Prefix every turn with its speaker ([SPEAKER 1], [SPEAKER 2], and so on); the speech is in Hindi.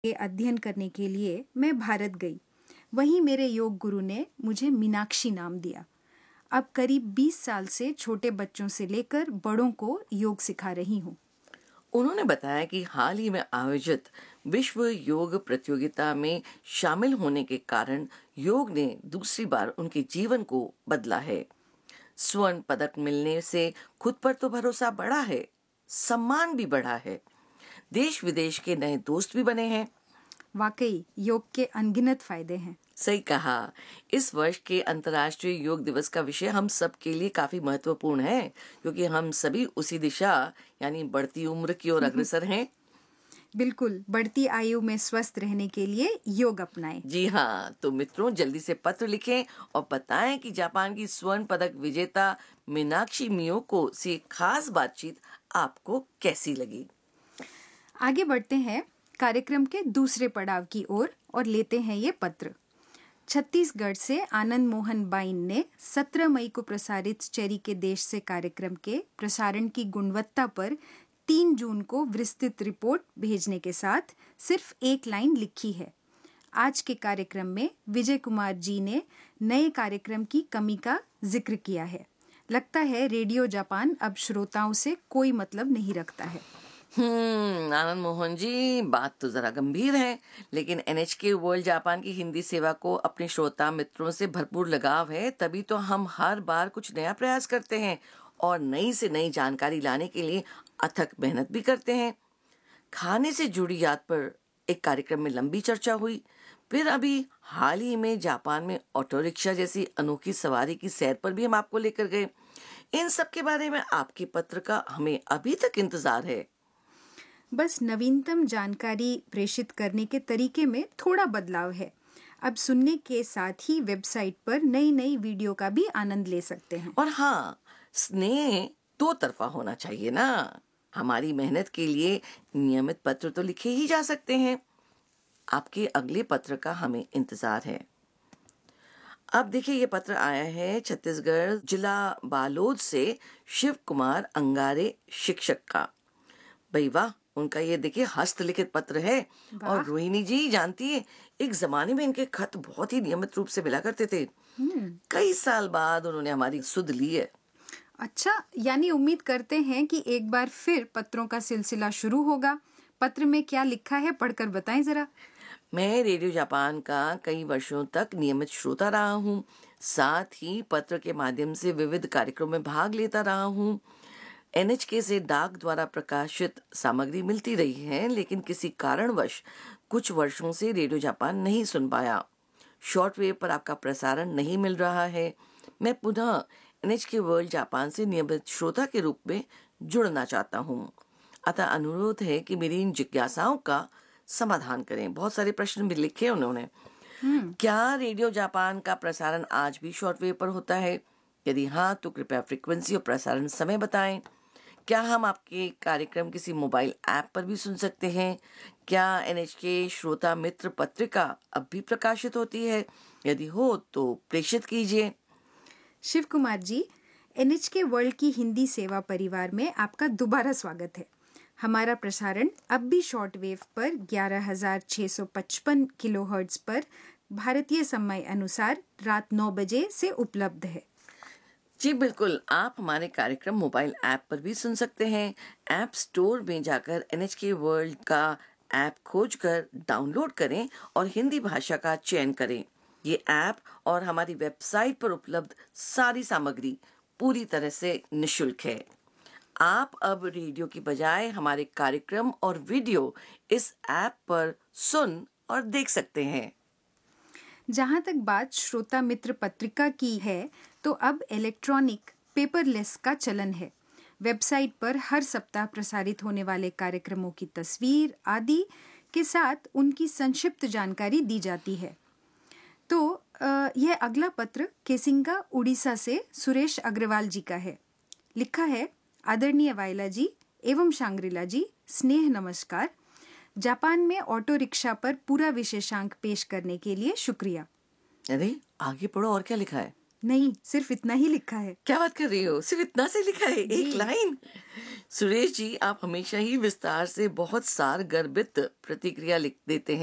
[SPEAKER 1] के अध्ययन करने के लिए मैं भारत गई। वहीं मेरे योग गुरु ने मुझे मीनाक्षी नाम दिया। अब करीब 20 साल से छोटे बच्चों से लेकर बड़ों को योग सिखा रही हूँ।
[SPEAKER 2] उन्होंने बताया कि हाल ही में आयोजित विश्व योग प्रतियोगिता में शामिल होने के कारण योग ने दूसरी बार उनके जीवन को बदला है। स्वर्ण पदक मिलने से खुद पर तो भरोसा बढ़ा है, सम्मान भी बढ़ा है, देश विदेश के नए दोस्त भी बने हैं।
[SPEAKER 1] वाकई योग के अनगिनत फायदे हैं।
[SPEAKER 2] सही कहा। इस वर्ष के अंतर्राष्ट्रीय योग दिवस का विषय हम सब के लिए काफी महत्वपूर्ण है, क्योंकि हम सभी उसी दिशा यानी बढ़ती उम्र की ओर अग्रसर हैं।
[SPEAKER 1] बिल्कुल, बढ़ती आयु में स्वस्थ रहने के लिए योग अपनाएं।
[SPEAKER 2] जी हाँ, तो मित्रों जल्दी से पत्र लिखें और बताएं कि जापान की स्वर्ण पदक विजेता मीनाक्षी मियोको से खास बातचीत आपको कैसी लगी।
[SPEAKER 1] आगे बढ़ते हैं कार्यक्रम के दूसरे पड़ाव की ओर और लेते हैं ये पत्र। छत्तीसगढ़ से आनंद मोहन बाइन ने 17 मई को प्रसारित चेरी के देश से कार्यक्रम के प्रसारण की गुणवत्ता पर 3 जून को विस्तृत रिपोर्ट भेजने के साथ सिर्फ एक लाइन लिखी है। आज के कार्यक्रम में विजय कुमार जी ने नए कार्यक्रम की कमी का जिक्र किया है। लगता है रेडियो जापान अब श्रोताओं से कोई मतलब नहीं रखता है।
[SPEAKER 2] आनंद मोहन जी, बात तो जरा गंभीर है, लेकिन NHK वर्ल्ड जापान की हिंदी सेवा को अपने श्रोता मित्रों से भरपूर लगाव है, तभी तो हम हर बार कुछ नया प्रयास करते हैं और नई से नई जानकारी लाने के लिए अथक मेहनत भी करते हैं। खाने से जुड़ी याद पर एक कार्यक्रम में लंबी चर्चा हुई, फिर अभी हाल ही में जापान में ऑटो रिक्शा जैसी अनोखी सवारी की सैर पर भी हम आपको लेकर गए। इन सब के बारे में आपके पत्र का हमें अभी तक इंतजार है।
[SPEAKER 1] बस नवीनतम जानकारी प्रेषित करने के तरीके में थोड़ा बदलाव है। अब सुनने के साथ ही वेबसाइट पर नई नई वीडियो का भी आनंद ले सकते हैं।
[SPEAKER 2] और हाँ, स्नेह दो तरफा होना चाहिए ना। हमारी मेहनत के लिए नियमित पत्र तो लिखे ही जा सकते हैं। आपके अगले पत्र का हमें इंतजार है। अब देखिए, ये पत्र आया है छत्तीसगढ़ जिला बालोद से शिव कुमार अंगारे शिक्षक का। भाई वाह, उनका ये देखिए हस्तलिखित पत्र है। और रोहिणी जी जानती है, एक जमाने में इनके खत बहुत ही नियमित रूप से मिला करते थे। कई साल बाद उन्होंने हमारी सुध ली है।
[SPEAKER 1] अच्छा, यानी उम्मीद करते हैं कि एक बार फिर पत्रों का सिलसिला शुरू होगा। पत्र में क्या लिखा है पढ़कर बताएं जरा।
[SPEAKER 2] मैं रेडियो जापान का कई वर्षों तक नियमित श्रोता रहा हूँ, साथ ही पत्र के माध्यम से विविध कार्यक्रमों में भाग लेता रहा हूँ। NHK से डाक द्वारा प्रकाशित सामग्री मिलती रही है, लेकिन किसी कारणवश कुछ वर्षों से रेडियो जापान नहीं सुन पाया। शॉर्टवेव पर आपका प्रसारण नहीं मिल रहा है। मैं पुनः NHK वर्ल्ड जापान से नियमित श्रोता के रूप में जुड़ना चाहता हूँ। अतः अनुरोध है कि मेरी इन जिज्ञासाओं का समाधान करें। बहुत सारे प्रश्न भी लिखे उन्होंने। क्या रेडियो जापान का प्रसारण आज भी शॉर्टवेव पर होता है? यदि हाँ, तो कृपया फ्रीक्वेंसी और प्रसारण समय बताएं। क्या हम आपके कार्यक्रम किसी मोबाइल ऐप पर भी सुन सकते हैं? क्या NHK श्रोता मित्र पत्रिका अब भी प्रकाशित होती है? यदि हो तो प्रेषित कीजिए।
[SPEAKER 1] शिव कुमार जी, NHK वर्ल्ड की हिंदी सेवा परिवार में आपका दोबारा स्वागत है। हमारा प्रसारण अब भी शॉर्टवेव पर 11,655 किलोहर्ट्ज पर भारतीय समय अनुसार रात 9 बजे से उपलब्ध है।
[SPEAKER 2] जी बिल्कुल, आप हमारे कार्यक्रम मोबाइल ऐप पर भी सुन सकते हैं। ऐप स्टोर में जाकर NHK वर्ल्ड का ऐप खोजकर डाउनलोड करें और हिंदी भाषा का चयन करें। ये ऐप और हमारी वेबसाइट पर उपलब्ध सारी सामग्री पूरी तरह से निःशुल्क है। आप अब रेडियो की बजाय हमारे कार्यक्रम और वीडियो इस ऐप पर सुन और देख सकते हैं।
[SPEAKER 1] जहाँ तक बात श्रोता मित्र पत्रिका की है, तो अब इलेक्ट्रॉनिक पेपरलेस का चलन है। वेबसाइट पर हर सप्ताह प्रसारित होने वाले कार्यक्रमों की तस्वीर आदि के साथ उनकी संक्षिप्त जानकारी दी जाती है। तो यह अगला पत्र केसिंगा उड़ीसा से सुरेश अग्रवाल जी का है। लिखा है, आदरणीय वायला जी एवं शांग्रिला जी, स्नेह नमस्कार। जापान में ऑटो रिक्शा पर पूरा विशेषांक पेश करने के लिए शुक्रिया।
[SPEAKER 2] अरे आगे पढ़ो, और क्या लिखा है?
[SPEAKER 1] नहीं, सिर्फ इतना ही लिखा है।
[SPEAKER 2] क्या बात कर रही हो? सिर्फ इतना से लिखा है? एक लाइन? सुरेश जी, आप हमेशा ही विस्तार से बहुत सारगर्भित प्रतिक्रिया लिख देते हैं।